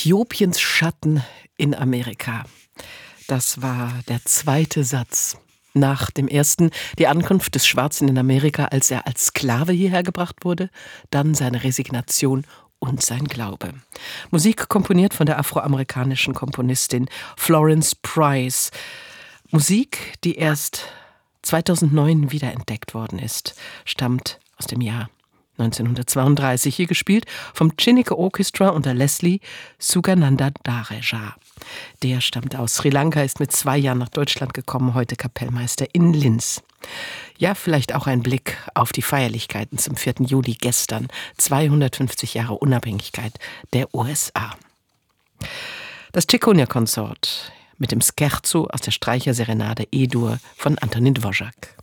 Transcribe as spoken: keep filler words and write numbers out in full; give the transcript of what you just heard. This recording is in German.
Äthiopiens Schatten in Amerika. Das war der zweite Satz. Nach dem ersten, die Ankunft des Schwarzen in Amerika, als er als Sklave hierher gebracht wurde, dann seine Resignation und sein Glaube. Musik komponiert von der afroamerikanischen Komponistin Florence Price. Musik, die erst zweitausendneun wiederentdeckt worden ist, stammt aus dem Jahr neunzehnhundertzweiunddreißig, hier gespielt vom Chineke Orchestra unter Leslie Sugananda Dhareja. Der stammt aus Sri Lanka, ist mit zwei Jahren nach Deutschland gekommen, heute Kapellmeister in Linz. Ja, vielleicht auch ein Blick auf die Feierlichkeiten zum vierten Juli gestern, zweihundertfünfzig Jahre Unabhängigkeit der U S A. Das Ciconia-Konsort mit dem Scherzo aus der Streicherserenade E-Dur von Antonín Dvořák.